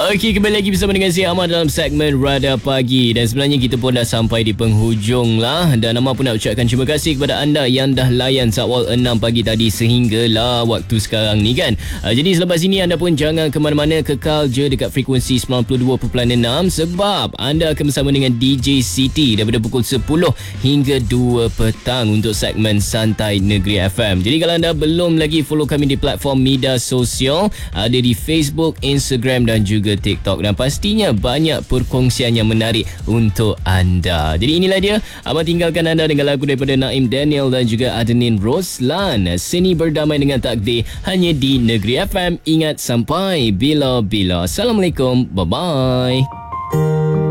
Okey, kembali lagi bersama dengan saya Ahmad dalam segmen Radar Pagi. Dan sebenarnya kita pun dah sampai di penghujung lah. Dan Ahmad pun nak ucapkan terima kasih kepada anda yang dah layan Sakwal 6 pagi tadi sehinggalah waktu sekarang ni kan. Jadi selepas ini anda pun jangan ke mana-mana, kekal je dekat frekuensi 92.6 sebab anda akan bersama dengan DJ Siti daripada pukul 10 hingga 2 petang untuk segmen Santai Negeri FM. Jadi kalau anda belum lagi follow kami di platform media sosial, ada di Facebook, Instagram dan juga TikTok, dan pastinya banyak perkongsian yang menarik untuk anda. Jadi inilah dia, Abang tinggalkan anda dengan lagu daripada Naim Daniel dan juga Adenin Roslan, Seni Berdamai Dengan Takdir, hanya di Negeri FM. Ingat, sampai bila-bila. Assalamualaikum, bye-bye.